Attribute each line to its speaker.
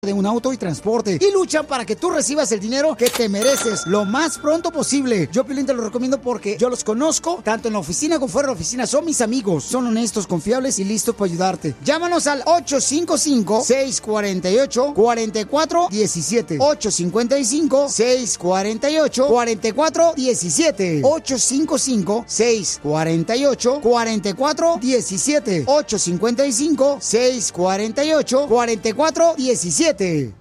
Speaker 1: de un auto y transporte y luchan para que tú recibas el dinero que te mereces lo más pronto posible. Yo, Piolín, te lo recomiendo porque yo los conozco, tanto en la oficina como fuera de la oficina. Son mis amigos, son honestos, confiables y listos para ayudarte. Llámanos al 855-648-4417. 855-648-4417. 855-648-4417. 855-648-4417.